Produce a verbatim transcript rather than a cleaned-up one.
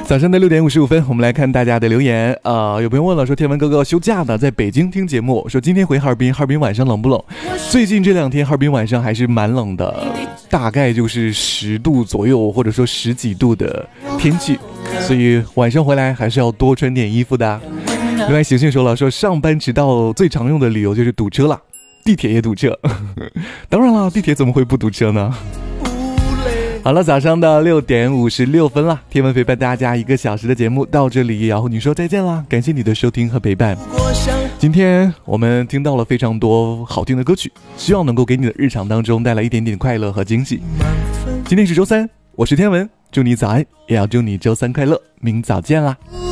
早上的六点五十五分，我们来看大家的留言。呃，有朋友问了，说天文哥哥休假呢，在北京听节目，说今天回哈尔滨，哈尔滨晚上冷不冷？最近这两天哈尔滨晚上还是蛮冷的，大概就是十度左右，或者说十几度的天气，所以晚上回来还是要多穿点衣服的。另外，醒醒说了，说上班迟到最常用的理由就是堵车了，地铁也堵车。当然了，地铁怎么会不堵车呢？好了，早上的六点五十六分了，天文陪伴大家一个小时的节目到这里也要和你说再见啦，感谢你的收听和陪伴。今天我们听到了非常多好听的歌曲，希望能够给你的日常当中带来一点点快乐和惊喜。今天是周三，我是天文，祝你早安，也要祝你周三快乐，明早见啦。